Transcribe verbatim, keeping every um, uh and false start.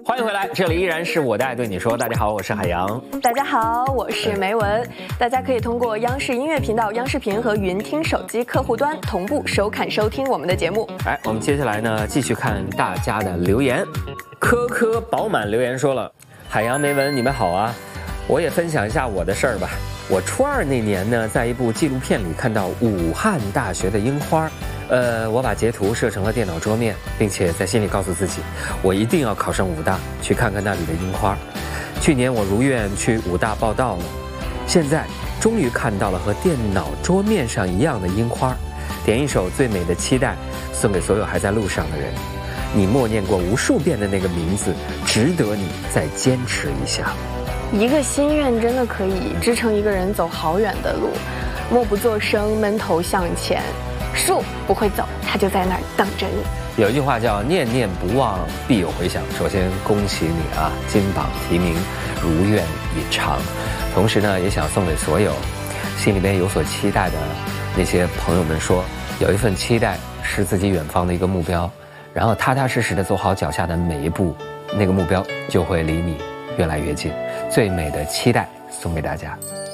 欢迎回来，这里依然是我的爱对你说。大家好，我是海洋。 大家好，我是梅文。大家可以通过央视音乐频道、央视频和云听手机客户端同步收看收听我们的节目。 哎，我们接下来呢，继续看大家的留言。颗颗饱满留言说了：海洋、梅文，你们好啊！我也分享一下我的事儿吧。我初二那年呢，在一部纪录片里看到武汉大学的樱花。呃，我把截图设成了电脑桌面，并且在心里告诉自己，我一定要考上武大，去看看那里的樱花。去年我如愿去武大报到了，现在终于看到了和电脑桌面上一样的樱花。点一首《最美的期待》，送给所有还在路上的人。你默念过无数遍的那个名字，值得你再坚持一下。 一个心愿真的可以支撑一个人走好远的路。默不作声，闷头向前。树不会走，它就在那儿等着你。 有一句话叫念念不忘，必有回响。首先恭喜你啊，金榜题名，如愿以偿。同时呢，也想送给所有心里面有所期待的那些朋友们说，有一份期待是自己远方的一个目标，然后踏踏实实的走好脚下的每一步，那个目标就会离你越来越近。最美的期待送给大家。